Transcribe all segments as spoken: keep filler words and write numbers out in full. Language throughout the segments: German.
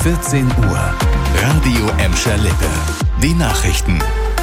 vierzehn Uhr. Radio Emscher Lippe. Die Nachrichten.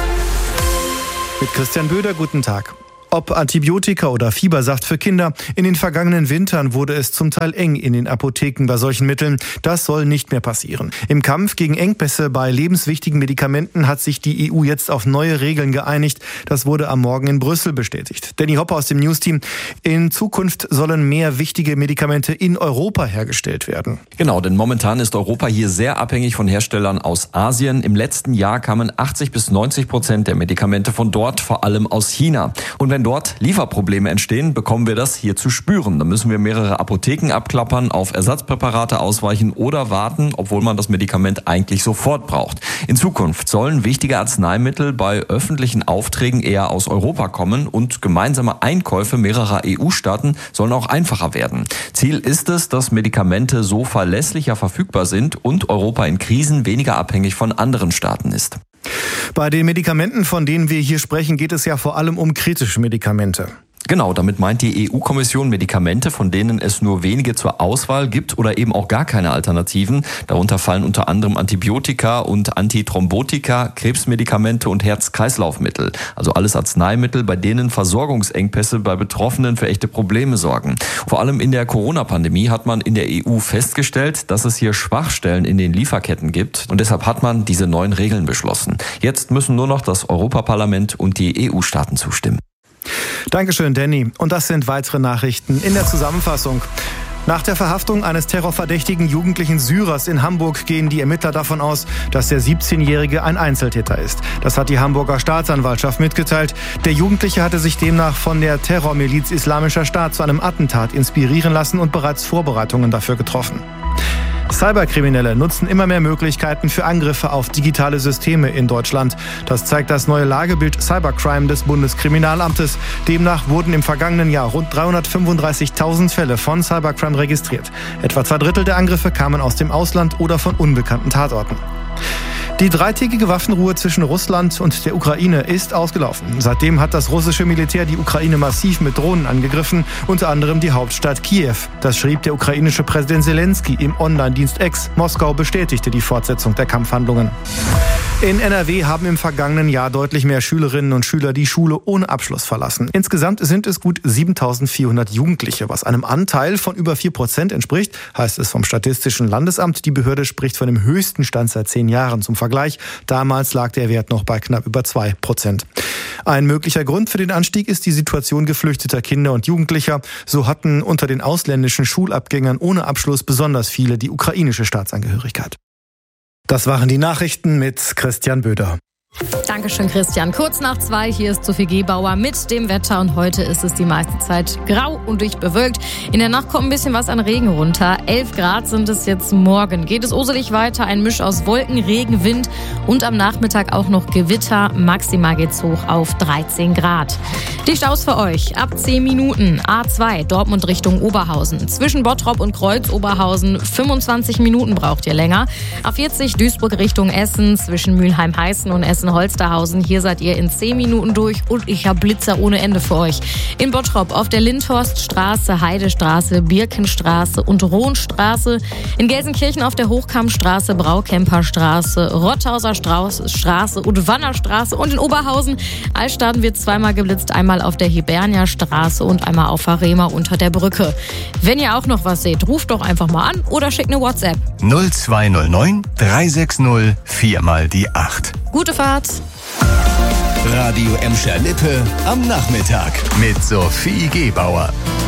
Mit Christian Böder, guten Tag. Ob Antibiotika oder Fiebersaft für Kinder, in den vergangenen Wintern wurde es zum Teil eng in den Apotheken bei solchen Mitteln. Das soll nicht mehr passieren. Im Kampf gegen Engpässe bei lebenswichtigen Medikamenten hat sich die E U jetzt auf neue Regeln geeinigt. Das wurde am Morgen in Brüssel bestätigt. Danny Hopper aus dem Newsteam. In Zukunft sollen mehr wichtige Medikamente in Europa hergestellt werden. Genau, denn momentan ist Europa hier sehr abhängig von Herstellern aus Asien. Im letzten Jahr kamen achtzig bis neunzig Prozent der Medikamente von dort, vor allem aus China. Und wenn Wenn dort Lieferprobleme entstehen, bekommen wir das hier zu spüren. Da müssen wir mehrere Apotheken abklappern, auf Ersatzpräparate ausweichen oder warten, obwohl man das Medikament eigentlich sofort braucht. In Zukunft sollen wichtige Arzneimittel bei öffentlichen Aufträgen eher aus Europa kommen und gemeinsame Einkäufe mehrerer E U-Staaten sollen auch einfacher werden. Ziel ist es, dass Medikamente so verlässlicher verfügbar sind und Europa in Krisen weniger abhängig von anderen Staaten ist. Bei den Medikamenten, von denen wir hier sprechen, geht es ja vor allem um kritische Medikamente. Genau, damit meint die E U-Kommission Medikamente, von denen es nur wenige zur Auswahl gibt oder eben auch gar keine Alternativen. Darunter fallen unter anderem Antibiotika und Antithrombotika, Krebsmedikamente und Herz-Kreislauf-Mittel. Also alles Arzneimittel, bei denen Versorgungsengpässe bei Betroffenen für echte Probleme sorgen. Vor allem in der Corona-Pandemie hat man in der E U festgestellt, dass es hier Schwachstellen in den Lieferketten gibt. Und deshalb hat man diese neuen Regeln beschlossen. Jetzt müssen nur noch das Europaparlament und die E U-Staaten zustimmen. Dankeschön, Danny. Und das sind weitere Nachrichten in der Zusammenfassung. Nach der Verhaftung eines terrorverdächtigen jugendlichen Syrers in Hamburg gehen die Ermittler davon aus, dass der siebzehnjährige ein Einzeltäter ist. Das hat die Hamburger Staatsanwaltschaft mitgeteilt. Der Jugendliche hatte sich demnach von der Terrormiliz Islamischer Staat zu einem Attentat inspirieren lassen und bereits Vorbereitungen dafür getroffen. Cyberkriminelle nutzen immer mehr Möglichkeiten für Angriffe auf digitale Systeme in Deutschland. Das zeigt das neue Lagebild Cybercrime des Bundeskriminalamtes. Demnach wurden im vergangenen Jahr rund dreihundertfünfunddreißigtausend Fälle von Cybercrime registriert. Etwa zwei Drittel der Angriffe kamen aus dem Ausland oder von unbekannten Tatorten. Die dreitägige Waffenruhe zwischen Russland und der Ukraine ist ausgelaufen. Seitdem hat das russische Militär die Ukraine massiv mit Drohnen angegriffen, unter anderem die Hauptstadt Kiew. Das schrieb der ukrainische Präsident Zelensky im Online-Dienst X. Moskau bestätigte die Fortsetzung der Kampfhandlungen. In N R W haben im vergangenen Jahr deutlich mehr Schülerinnen und Schüler die Schule ohne Abschluss verlassen. Insgesamt sind es gut siebentausendvierhundert Jugendliche, was einem Anteil von über vier Prozent entspricht, heißt es vom Statistischen Landesamt. Die Behörde spricht von dem höchsten Stand seit zehn Jahren. Zum Vergleich, damals lag der Wert noch bei knapp über zwei Prozent. Ein möglicher Grund für den Anstieg ist die Situation geflüchteter Kinder und Jugendlicher. So hatten unter den ausländischen Schulabgängern ohne Abschluss besonders viele die ukrainische Staatsangehörigkeit. Das waren die Nachrichten mit Christian Böder. Dankeschön, Christian. Kurz nach zwei, hier ist Sophie Gebauer mit dem Wetter und heute ist es die meiste Zeit grau und dicht bewölkt. In der Nacht kommt ein bisschen was an Regen runter. elf Grad sind es jetzt morgen. Geht es uselig weiter, ein Misch aus Wolken, Regen, Wind und am Nachmittag auch noch Gewitter. Maximal geht's hoch auf dreizehn Grad. Die Staus für euch ab zehn Minuten. A zwei, Dortmund Richtung Oberhausen. Zwischen Bottrop und Kreuz-Oberhausen fünfundzwanzig Minuten braucht ihr länger. A vierzig, Duisburg Richtung Essen. Zwischen Mülheim-Heißen und Essen Holsterhausen. Hier seid ihr in zehn Minuten durch und ich habe Blitzer ohne Ende für euch. In Bottrop auf der Lindhorststraße, Heidestraße, Birkenstraße und Rohnstraße. In Gelsenkirchen auf der Hochkammstraße, Braukemperstraße, Rothauser Straße und Wannerstraße und in Oberhausen. Altstaden wird zweimal geblitzt, einmal auf der Hibernia-Straße und einmal auf Harema unter der Brücke. Wenn ihr auch noch was seht, ruft doch einfach mal an oder schickt eine WhatsApp. null zwei null neun drei sechs null vier mal die acht. Gute Fahrt. Radio Emscher Lippe am Nachmittag mit Sophie Gebauer.